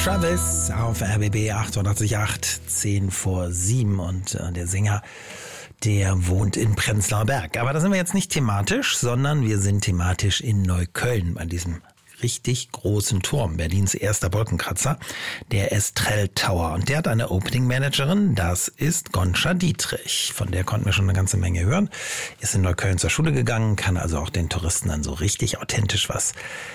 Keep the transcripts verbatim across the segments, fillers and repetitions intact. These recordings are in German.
Travis auf R B B achtundachtzig Komma acht, zehn vor sieben und äh, der Sänger, der wohnt in Prenzlauer Berg. Aber da sind wir jetzt nicht thematisch, sondern wir sind thematisch in Neukölln bei diesem richtig großen Turm, Berlins erster Wolkenkratzer, der Estrell Tower. Und der hat eine Opening-Managerin, das ist Goncha Dietrich. Von der konnten wir schon eine ganze Menge hören. Ist in Neukölln zur Schule gegangen, kann also auch den Touristen dann so richtig authentisch was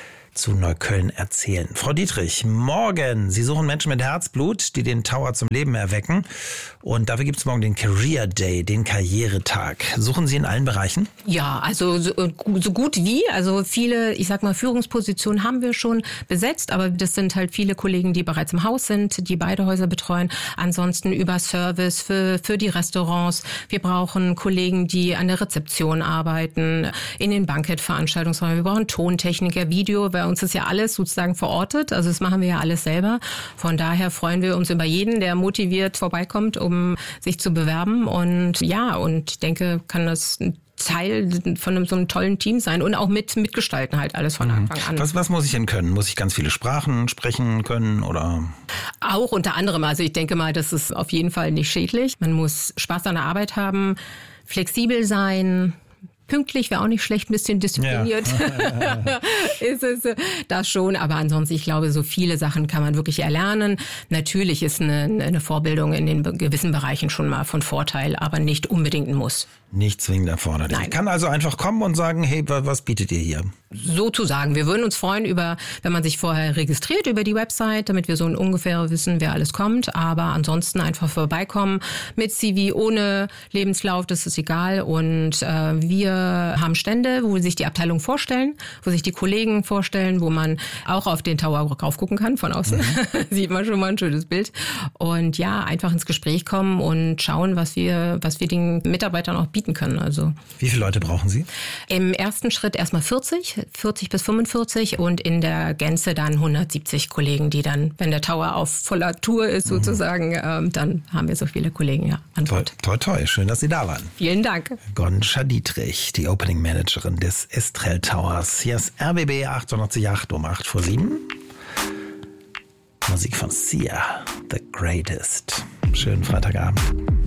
zu Neukölln erzählen. Frau Dietrich, morgen. Sie suchen Menschen mit Herzblut, die den Tower zum Leben erwecken. Und dafür gibt es morgen den Career Day, den Karrieretag. Suchen Sie in allen Bereichen? Ja, also so, so gut wie. Also viele, ich sag mal, Führungspositionen haben wir schon besetzt, aber das sind halt viele Kollegen, die bereits im Haus sind, die beide Häuser betreuen. Ansonsten über Service für, für die Restaurants. Wir brauchen Kollegen, die an der Rezeption arbeiten, in den Bankettveranstaltungsräumen. Wir brauchen Tontechniker, Video. Bei uns ist ja alles sozusagen verortet, also das machen wir ja alles selber. Von daher freuen wir uns über jeden, der motiviert vorbeikommt, um sich zu bewerben. Und ja, und ich denke, kann das ein Teil von einem, so einem tollen Team sein und auch mit mitgestalten halt alles von Anfang an. Was, was muss ich denn können? Muss ich ganz viele Sprachen sprechen können oder? Auch unter anderem. Also ich denke mal, das ist auf jeden Fall nicht schädlich. Man muss Spaß an der Arbeit haben, flexibel sein. Pünktlich wäre auch nicht schlecht, ein bisschen diszipliniert. Ja. ist es das schon, aber ansonsten, ich glaube, so viele Sachen kann man wirklich erlernen. Natürlich ist eine, eine Vorbildung in den gewissen Bereichen schon mal von Vorteil, aber nicht unbedingt ein Muss. Nicht zwingend erforderlich. Nein. Ich kann also einfach kommen und sagen, hey, was bietet ihr hier? Sozusagen. Wir würden uns freuen, über, wenn man sich vorher registriert über die Website, damit wir so ungefähr wissen, wer alles kommt. Aber ansonsten einfach vorbeikommen mit C V, ohne Lebenslauf, das ist egal. Und äh, wir haben Stände, wo sich die Abteilungen vorstellen, wo sich die Kollegen vorstellen, wo man auch auf den Tower drauf gucken kann von außen. Mhm. Sieht man schon mal ein schönes Bild. Und ja, einfach ins Gespräch kommen und schauen, was wir, was wir den Mitarbeitern auch bieten können. Also wie viele Leute brauchen Sie? Im ersten Schritt erstmal vierzig, vierzig bis fünfundvierzig und in der Gänze dann hundertsiebzig Kollegen, die dann, wenn der Tower auf voller Tour ist sozusagen, mhm. ähm, dann haben wir so viele Kollegen, ja. Toll, toll, toll. Schön, dass Sie da waren. Vielen Dank. Goncha Dietrich, die Opening Managerin des Estrell Towers. Hier ist R B B achtundachtzig Komma acht um acht vor sieben. Musik von Sia, The Greatest. Schönen Freitagabend.